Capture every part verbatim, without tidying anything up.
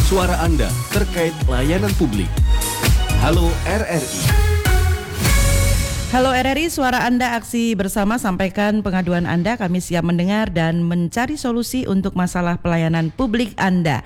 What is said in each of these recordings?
suara Anda terkait layanan publik. Halo R R I. Halo R R I, suara Anda aksi bersama, sampaikan pengaduan Anda, kami siap mendengar dan mencari solusi untuk masalah pelayanan publik Anda.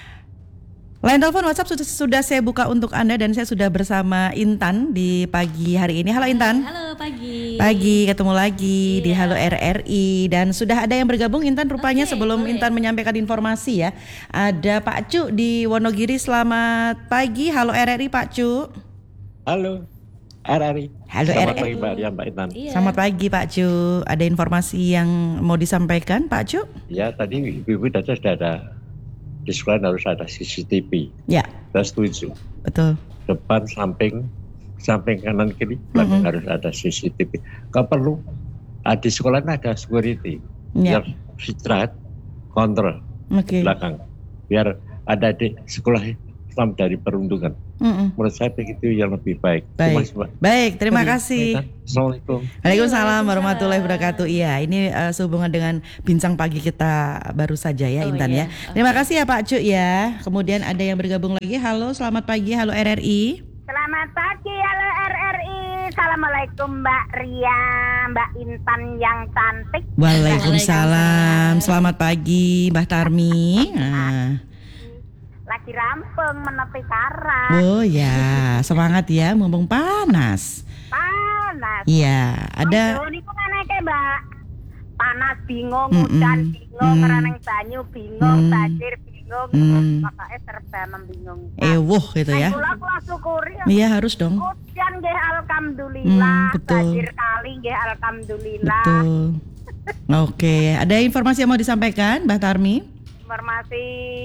Line telepon WhatsApp sudah, sudah saya buka untuk Anda dan saya sudah bersama Intan di pagi hari ini. Halo Intan. Halo pagi. Pagi, ketemu lagi iya. di Halo R R I dan sudah ada yang bergabung Intan rupanya. Okay, sebelum boleh. Intan menyampaikan informasi ya. Ada Pak Cu di Wonogiri, selamat pagi. Halo R R I Pak Cu. Halo R R I. Halo selamat R R I. pagi Mbak, ya, Mbak Intan. Iya. Selamat pagi Pak Cu. Ada informasi yang mau disampaikan Pak Cu? Ya, tadi Ibu-ibu data sudah ada di sekolah harus ada C C T V. Ya. Kita setuju. Betul. Depan, samping, samping kanan kiri, belakang mm-hmm. harus ada C C T V. Kalau perlu, di sekolah ada security. Ya. Biar istirahat, kontrol okay. belakang. Biar ada di sekolah Islam dari perundungan. Mm-hmm. Menurut saya begitu yang lebih baik. Baik, Terima, baik terima Terima kasih. Assalamualaikum. Waalaikumsalam warahmatullahi wabarakatuh. Iya, ini uh, sehubungan dengan bincang pagi kita baru saja ya, oh, Intan iya. ya. Okay. Terima kasih ya Pak Cu ya. Kemudian ada yang bergabung lagi. Halo, selamat pagi. Halo R R I. Selamat pagi, halo R R I. Assalamualaikum Mbak Ria, Mbak Intan yang cantik. Waalaikumsalam. Selamat pagi Mbak Tarmi. Nah. Lagi rampung menepi karang. Oh ya, semangat ya, mumpung panas. Panas. Iya, ada. Oh, niku meneke, Mbak. Panas bingung, hujan bingung, mm. reneng banyu bingung, mm. banjir bingung, mm. pokoknya serba membingungkan. Ewuh gitu ya. Kula kula syukuri. Iya harus dong. Hujan nggih alhamdulillah, mm, betul. banjir kali nggih alhamdulillah. Betul. Oke, ada informasi yang mau disampaikan, Mbak Tarmi? Informasi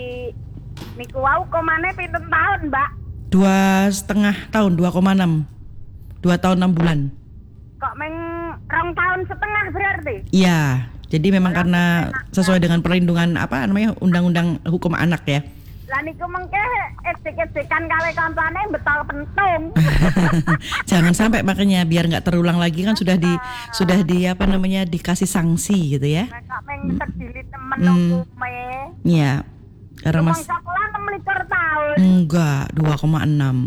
niku wau komane pinten tahun, Mbak? Dua setengah tahun, dua koma enam, dua tahun enam bulan. Kok meng rong tahun setengah berarti? Iya, jadi memang Orang karena sesuai dengan perlindungan apa namanya undang-undang hukum anak ya. Lah niku mengke ejek-ejekan kali kancane betal pentung. Jangan sampai makanya biar nggak terulang lagi kan sudah di sudah di apa namanya dikasih sanksi gitu ya. Kok meng terdilit temen hukume. Iya. Karena Mas sekolah enam likur tahun. Enggak, dua koma enam.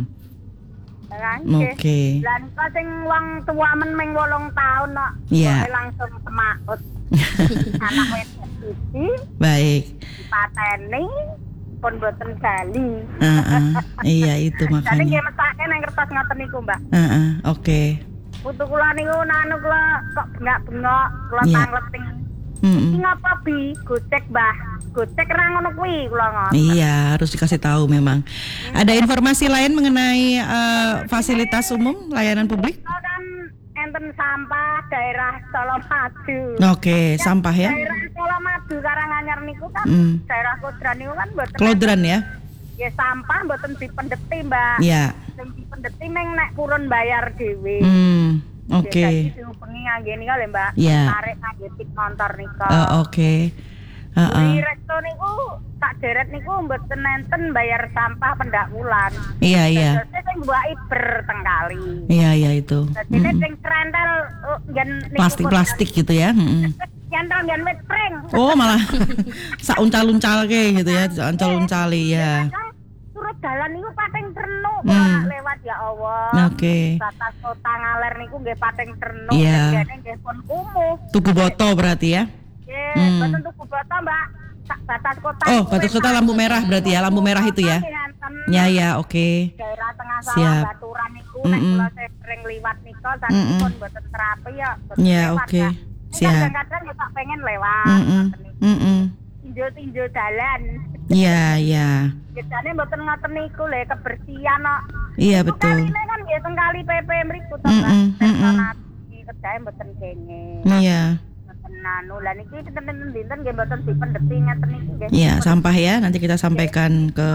Oke. Lan kok sing wong tua men meng wolung tahun kok. Iya. Langsung semakut. Anak wedok iki. Baik. Dipateni pun boten gali. Heeh. Iya itu makanya. Jadi nggih mesake nang kertas ngoten niku, Mbak. Heeh, oke. Putu kula niku nanu kula kok bengak-bengok, kula yeah. tangleting. Heeh. Iki ngapa bi? Gocek, Mbah. Gocek ra ngono kuwi kula ngoten. Iya, harus dikasih tahu memang. Ada informasi lain mengenai uh, fasilitas umum layanan publik? Kan enten sampah daerah Solomadu. Oke, ya, sampah ya. Daerah Solomadu Karanganyar niku kan mm. daerah Klodran niku kan mboten. Klodran ya? Ya sampah mboten dipendeti, Mbak. Iya. Sing dipendeti ning nek purun bayar dhewe. Hmm. Oke. Okay. Jadi dihubungi ngangge nika lho, Mbak. Yeah. Tarik ngangge tip motor nika. Uh, oke. Okay. Heeh. Di rekto niku tak deret niku mboten nenten bayar sampah pendak wulan. Iya, iya. Dadi sing mbaki bertengkali. Iya, iya itu. Dadi nek sing rental nggen plastik-plastik gitu ya, heeh. Nyantol nggen wit pring. Oh, malah sak uncal-uncal ke gitu ya, uncal-uncali ya. Turut dalan niku pating ternu hmm. lewat ya Allah. Oke. Okay. Batas kota Ngaler niku nggih pating ternu, yeah. ngene nggih pun kumuh. Tugu Boto berarti ya? Nggih, hmm. mboten Tugu Boto, Mbak. Batas kota. Oh, batas kota lampu merah berarti ya, lampu merah itu ya? Ya ya, oke. Okay. Daerah Tengah Sawah Baturan niku nek kula sering liwat nika sampun mboten terapi ya. Ya, oke. Siap. Kadang-kadang ya tak pengen lewat. Heeh. Tinjo-tinjo dalan. Iya, iya. Biasane mboten ngoten niku lho kebersihan kok. Iya, betul. Kaline kan nggih teng kali P P mriku to, Mbak. Personati kerjae mboten kenging. Iya. Nanu lah niki dinten-dinten nggih mboten dipendheti ngeten niki nggih. Iya, sampah ya. Nanti kita sampaikan ke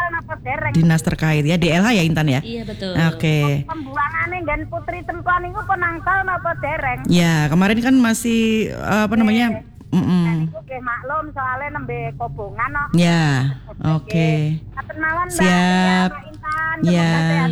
dinas terkait ya, D L H ya Intan ya. Iya betul. Oke. Okay. Pembuangane nggen Putri Tempo niku penangsal napa dereng? Ya, kemarin kan masih uh, apa namanya? Heeh. Nah, niku nggih maklum soalnya nembe kobongan kok. Ya. Oke. Okay. Siap. Ya.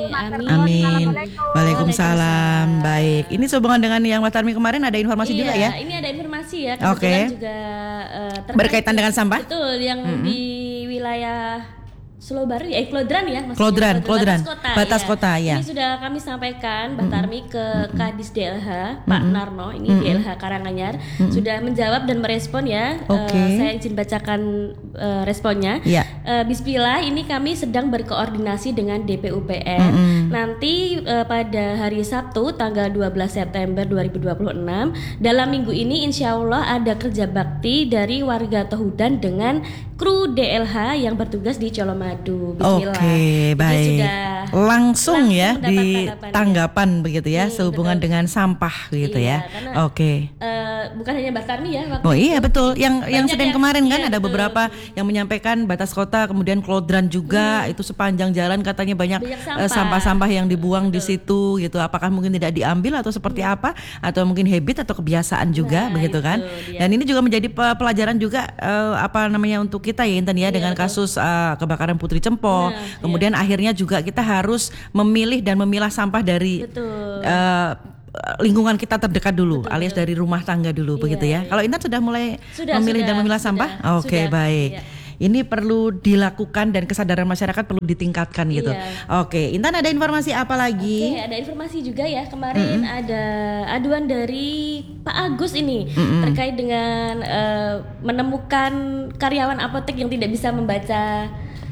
Amin. Waalaikumsalam. Baik. Ini sehubungan dengan yang Mas Tarmi kemarin ada informasi iya, juga ya? Ini ada informasi ya. Oke. Okay. Juga uh, berkaitan dengan sampah. Betul, yang mm-hmm. di wilayah Slow Baru, eh Klodran ya maksudnya. Klodran, Klodran. Batas kota. Batas ya. kota, ya. Ini sudah kami sampaikan Mbak Tarmi ke Kadis D L H Pak Mm-mm. Narno, ini Mm-mm. D L H Karanganyar Mm-mm. sudah menjawab dan merespon ya. Oke. Eh, saya izin bacakan eh, responnya. Ya. Eh, Bismillah, ini kami sedang berkoordinasi dengan D P U P R. Mm-mm. Nanti eh, pada hari Sabtu tanggal dua belas September dua ribu dua puluh enam dalam minggu ini insya Allah ada kerja bakti dari warga Tohudan dengan kru D L H yang bertugas di Colomadu. Bismillah. Oke, Jadi baik. sudah Langsung, langsung ya mendapat di tanggapan, tanggapan begitu ya Hmm, sehubungan betul. dengan sampah begitu Iya, ya. karena, Oke. Eh, bukan hanya Mbak Tarmi ya waktu Oh iya itu. betul. Yang yang Banyak Senin yang- kemarin kan iya, ada betul. beberapa yang menyampaikan batas kota, kemudian Klodran juga itu sepanjang jalan katanya banyak, Banyak eh, sampah. sampah-sampah yang dibuang di situ gitu. Apakah mungkin tidak diambil atau seperti apa, atau mungkin habit atau kebiasaan juga Nah, begitu kan? itu dia. Dan ini juga menjadi pe- pelajaran juga eh, apa namanya untuk kita ya Intan ya, Iya, dengan betul. kasus eh, kebakaran Putri Cempo. Nah, Kemudian akhirnya juga kita harus memilih dan memilah sampah dari Betul. eh, lingkungan kita terdekat dulu, Betul, alias betul. dari rumah tangga dulu Iya, begitu ya. iya. Kalau Intan sudah mulai Sudah, memilih sudah, dan memilah sudah, sampah? Oke, sudah, baik. iya. Ini perlu dilakukan dan kesadaran masyarakat perlu ditingkatkan gitu. Iya. Oke, Intan ada informasi apa Oke, lagi? ada informasi juga ya kemarin ada aduan dari Pak Agus ini terkait dengan eh, menemukan karyawan apotek yang tidak bisa membaca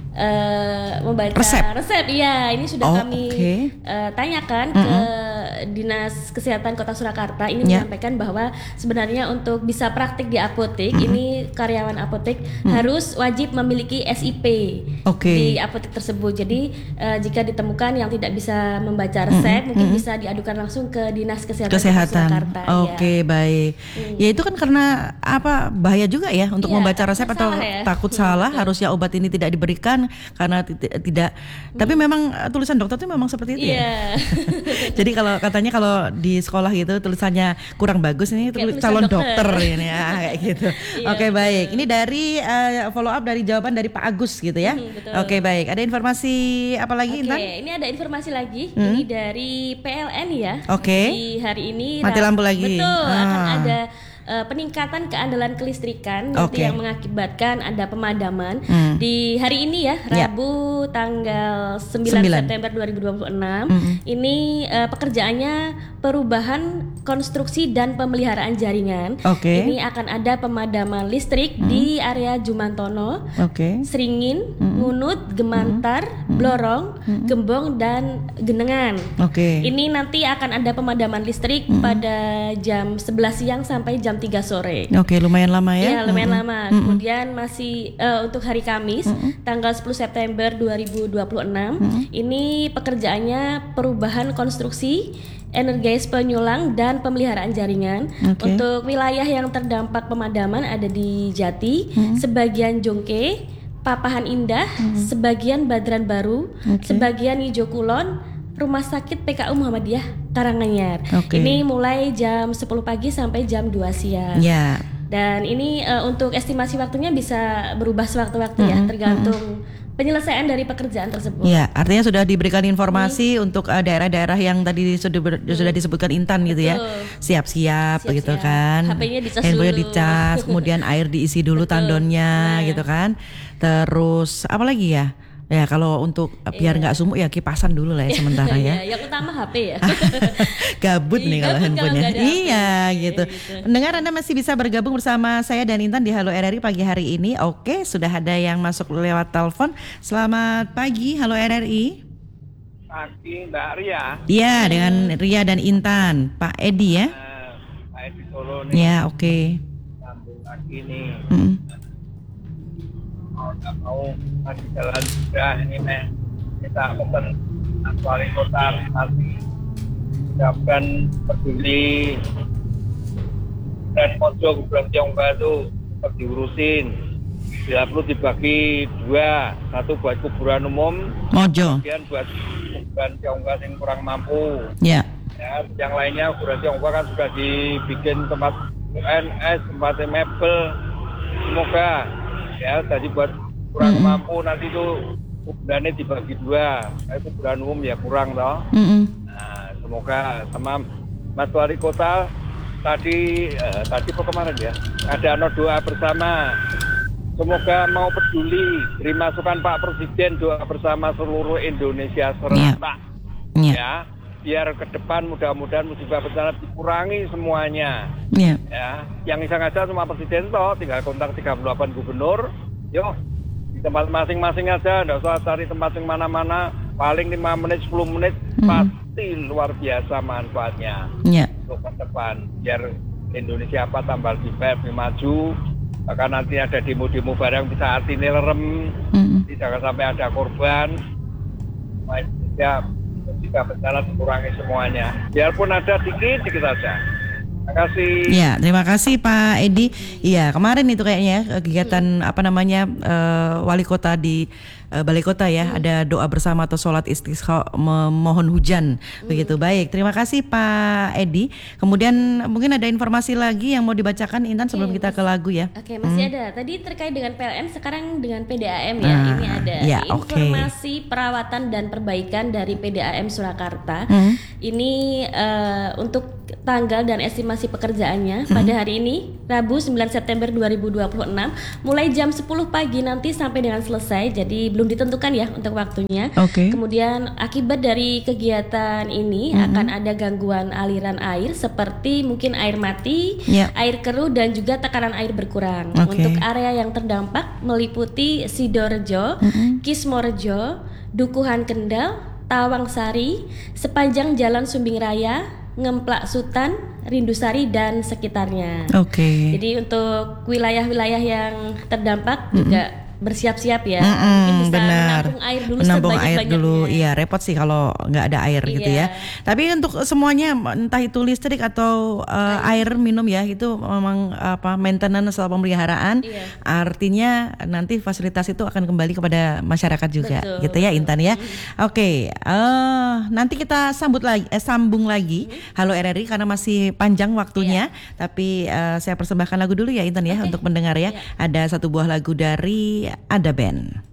eh, membaca Resep. Iya, ini sudah Oh, kami oke. eh, tanyakan ke Dinas Kesehatan Kota Surakarta. Ini Ya. menyampaikan bahwa sebenarnya untuk bisa praktik di apotek ini karyawan apotek harus wajib memiliki S I P Oke. di apotek tersebut. Jadi eh, jika ditemukan yang tidak bisa membaca resep, mungkin bisa diadukan langsung ke Dinas Kesehatan, Kota Kesehatan. Surakarta. Oke, ya. baik. Ya itu kan karena apa bahaya juga ya untuk Iya, membaca resep takut atau salah ya. takut Hmm, salah, betul. harusnya obat ini tidak diberikan karena ti- tidak. Tapi memang eh, tulisan dokter itu memang seperti itu ya. Iya. Jadi kalau katanya kalau di sekolah gitu tulisannya kurang bagus ini Kayak tulis tulisan calon dokter. dokter, ini ya kayak gitu. Iya, Oke, betul. baik. Ini dari eh, follow up dari jawaban dari Pak Agus gitu ya. Hmm, betul. Oke, baik. Ada informasi apa lagi Oke, Intan? ini ada informasi lagi. Hmm? Ini dari P L N ya. Oke. Di hari ini Mati Rab- lampu lagi. Betul, akan Ah. ada eh, peningkatan keandalan kelistrikan nanti Oke. yang mengakibatkan ada pemadaman Hmm. di hari ini ya, Ya. Rabu tanggal sembilan Sembilan. September dua ribu dua puluh enam. Hmm. Ini eh, pekerjaannya perubahan konstruksi dan pemeliharaan jaringan. Oke. Ini akan ada pemadaman listrik di area Jumantono, Oke. Seringin, Ngunut, Gemantar, Blorong, Gembong, dan Genengan. Oke. Ini nanti akan ada pemadaman listrik pada jam sebelas siang sampai jam tiga sore. Oke, lumayan lama ya. Ya, lumayan Mm-mm. lama. Mm-mm. Kemudian masih eh, untuk hari Kamis, tanggal sepuluh September dua ribu dua puluh enam, ini pekerjaannya perubahan konstruksi, energi penyulang dan pemeliharaan jaringan. Oke. Untuk wilayah yang terdampak pemadaman ada di Jati, sebagian Jongke, Papahan Indah, sebagian Badran Baru, Oke. sebagian Ijo Kulon, Rumah Sakit P K U Muhammadiyah Karanganyar. Oke. Ini mulai jam sepuluh pagi sampai jam dua siang. Ya. Dan ini eh, untuk estimasi waktunya bisa berubah sewaktu-waktu ya, tergantung penyelesaian dari pekerjaan tersebut. Ya, artinya sudah diberikan informasi untuk uh, daerah-daerah yang tadi sudah ber- sudah disebutkan Intan gitu ya. Betul. Siap-siap Siap-siap. begitu kan. H P-nya dicas Handphonenya dulu. dicas, kemudian air diisi dulu Betul. tandonnya Nah. gitu kan. Terus apa lagi ya? Ya kalau untuk uh, biar nggak sumuk ya kipasan dulu lah ya sementara ya. Iya, yang utama H P ya. Gabut nih Iya, kalau gabut handphonenya. kalau nggak ada H P. Iya gitu. gitu. Pendengar Anda masih bisa bergabung bersama saya dan Intan di Halo R R I pagi hari ini. Oke, sudah ada yang masuk lewat telepon. Selamat pagi Halo R R I. Pagi Mbak Ria, Iya, dengan Ria dan Intan. Pak Edi ya. eh, Pak Edi Solo nih, Ya, oke. sambung lagi nih, Mm. mau nggak mau masih jalan sudah ini nih, kita pesen wali kota nanti siapkan peduli dan pojok Kuburan Tionghoa itu tetap diurusin, bila perlu dibagi dua, satu buat kuburan umum, Mojo. kemudian buat kuburan Tionghoa yang kurang mampu. Ya. Ya, yang lainnya kuburan Tionghoa kan sudah dibikin tempat U N S, tempat mebel. Semoga ya tadi buat kurang Mm-mm. mampu nanti itu kuburannya dibagi dua. Nah, kuburan umum ya kurang toh. Mm-mm. Nah, semoga sama Mas Wali Kota tadi eh, tadi apa kemarin ya ada no doa bersama semoga mau peduli, beri masukan Pak Presiden, doa bersama seluruh Indonesia serentak. Ya. Ya, biar ke depan mudah-mudahan musibah bencana dikurangi semuanya. Ya. Ya, yang bisa ngajak cuma Presiden toh, tinggal kontak tiga puluh delapan gubernur. Yuk, di tempat masing-masing aja, nggak usah cari tempat yang mana-mana. Paling lima menit, sepuluh menit, hmm. pasti luar biasa manfaatnya. Ya. Untuk ke depan, biar Indonesia apa tambah lebih baik, lebih maju. Bahkan nanti ada demo-demo barang bisa hati ini lerem, hmm. tidak sampai ada korban. Ya, jika bencana dikurangi semuanya. Biarpun ada dikit-dikit saja. Terima kasih. Ya, terima kasih Pak Edi. Iya, kemarin itu kayaknya kegiatan apa namanya uh, wali kota di uh, balai kota ya, hmm. ada doa bersama atau sholat istisqa memohon hujan. Hmm. Begitu. Baik, terima kasih Pak Edi. Kemudian mungkin ada informasi lagi yang mau dibacakan Intan sebelum okay, kita ke lagu ya. Oke, okay, masih hmm. ada. Tadi terkait dengan P L N, sekarang dengan P D A M ya. Nah, ini ada ya, informasi okay. perawatan dan perbaikan dari P D A M Surakarta. Hmm. Ini uh, untuk tanggal dan estimasi pekerjaannya hmm. pada hari ini Rabu sembilan September dua ribu dua puluh enam mulai jam sepuluh pagi nanti sampai dengan selesai, jadi belum ditentukan ya untuk waktunya. Okay. Kemudian akibat dari kegiatan ini hmm. akan ada gangguan aliran air seperti mungkin air mati, yeah. air keruh dan juga tekanan air berkurang. Okay. Untuk area yang terdampak meliputi Sidorejo, hmm. Kismorejo, Dukuhan Kendal, Tawangsari, sepanjang Jalan Sumbing Raya, Ngemplak Sutan, Rindusari dan sekitarnya. Oke. Okay. Jadi untuk wilayah-wilayah yang terdampak mm-hmm. juga bersiap-siap ya. Mm-hmm, mungkin bisa benar. menampung air dulu menampung air sebanyak-banyaknya. dulu. Iya, repot sih kalau nggak ada air iya. gitu ya. Tapi untuk semuanya entah itu listrik atau uh, air. air minum ya, itu memang apa maintenance atau pemeliharaan. Iya. Artinya nanti fasilitas itu akan kembali kepada masyarakat juga. Betul, gitu ya Intan ya. Mm-hmm. Oke, okay. uh, nanti kita sambut lagi eh, sambung lagi mm-hmm. Halo R R I karena masih panjang waktunya. Iya. Tapi uh, saya persembahkan lagu dulu ya Intan ya, okay. untuk mendengar ya. Iya. Ada satu buah lagu dari Ada Band.